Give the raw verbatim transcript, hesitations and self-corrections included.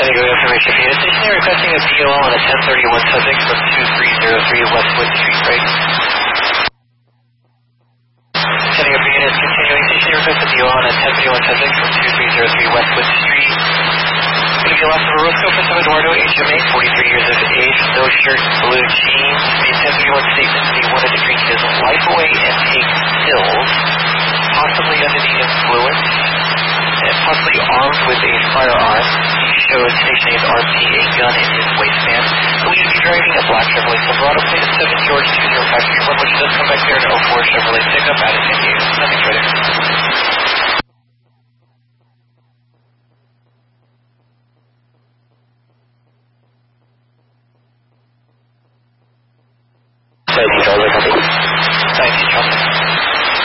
Indigo information for you. Station requesting a B O L on a ten thirty-one subject from two three zero three Westwood Street break. Sending up units continuing. Station request a B O L on a ten thirty-one subject from two three zero three Westwood Street. Going to be lost of a Roscoe for some Eduardo, H M A, forty-three years of age, no shirt, blue jeans. Made ten thirty-one statement that he wanted to drink his life away and take pills, possibly under the influence, and possibly armed with a firearm. He showed station agent R P a gun in his waistband. Believed to be driving a black Chevrolet Silverado, plate of seven George two zero five three one, which does come back there in oh four Chevrolet pickup. Addison, nothing further.